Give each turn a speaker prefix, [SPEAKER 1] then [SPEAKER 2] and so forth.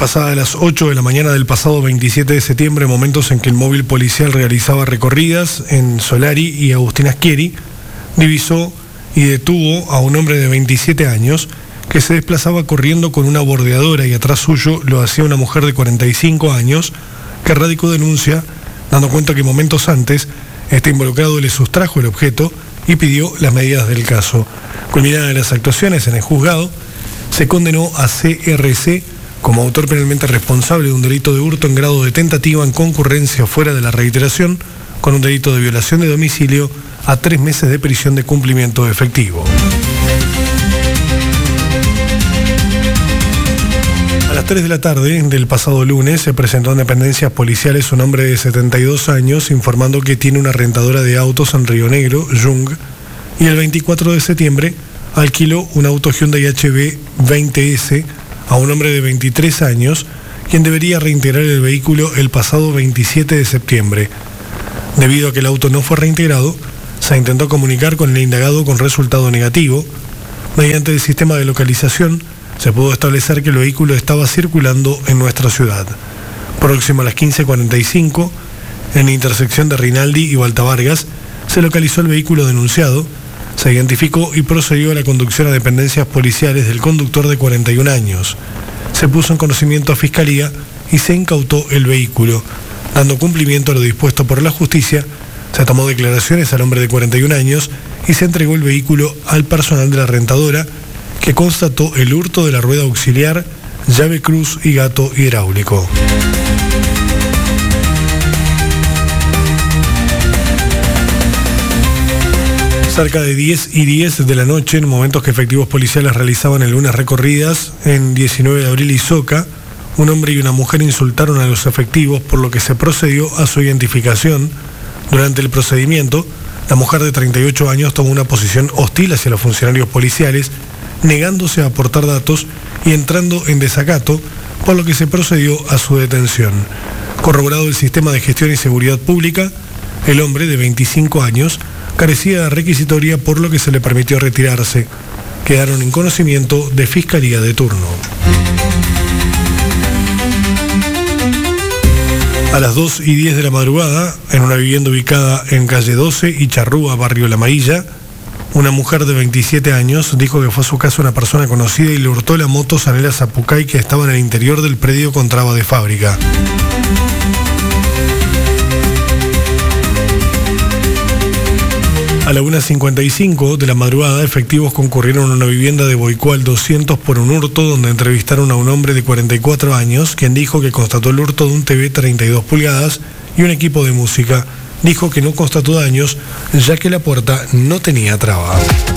[SPEAKER 1] Pasadas las 8 de la mañana del pasado 27 de septiembre, momentos en que el móvil policial realizaba recorridas en Solari y Agustín Aschieri, divisó y detuvo a un hombre de 27 años que se desplazaba corriendo con una bordeadora y atrás suyo lo hacía una mujer de 45 años que radicó denuncia, dando cuenta que momentos antes este involucrado le sustrajo el objeto y pidió las medidas del caso. Culminadas las actuaciones en el juzgado, se condenó a CRC como autor penalmente responsable de un delito de hurto en grado de tentativa en concurrencia fuera de la reiteración, con un delito de violación de domicilio, a 3 meses de prisión de cumplimiento efectivo. A las 3 de la tarde del pasado lunes se presentó en dependencias policiales un hombre de 72 años informando que tiene una rentadora de autos en Río Negro, Jung, y el 24 de septiembre alquiló un auto Hyundai HB 20S a un hombre de 23 años, quien debería reintegrar el vehículo el pasado 27 de septiembre. Debido a que el auto no fue reintegrado, se intentó comunicar con el indagado con resultado negativo. Mediante el sistema de localización, se pudo establecer que el vehículo estaba circulando en nuestra ciudad. Próximo a las 15:45, en la intersección de Rinaldi y Balta Vargas, se localizó el vehículo denunciado, se identificó y procedió a la conducción a dependencias policiales del conductor de 41 años. Se puso en conocimiento a Fiscalía y se incautó el vehículo. Dando cumplimiento a lo dispuesto por la justicia, se tomó declaraciones al hombre de 41 años y se entregó el vehículo al personal de la rentadora, que constató el hurto de la rueda auxiliar, llave cruz y gato hidráulico. Cerca de 10:10 de la noche, en momentos que efectivos policiales realizaban el lunes recorridas en 19 de abril y Soca, un hombre y una mujer insultaron a los efectivos, por lo que se procedió a su identificación. Durante el procedimiento, la mujer de 38 años tomó una posición hostil hacia los funcionarios policiales, negándose a aportar datos y entrando en desacato, por lo que se procedió a su detención. Corroborado el sistema de gestión y seguridad pública, el hombre de 25 años carecía de requisitoria, por lo que se le permitió retirarse. Quedaron en conocimiento de Fiscalía de turno. A las 2:10 de la madrugada, en una vivienda ubicada en calle 12 y Charrúa, barrio La Amarilla, una mujer de 27 años dijo que fue a su casa una persona conocida y le hurtó la moto Sanela Zapucay que estaba en el interior del predio con traba de fábrica. A la 1:55 de la madrugada, efectivos concurrieron a una vivienda de Boicual 200 por un hurto, donde entrevistaron a un hombre de 44 años, quien dijo que constató el hurto de un TV 32 pulgadas y un equipo de música. Dijo que no constató daños, ya que la puerta no tenía traba.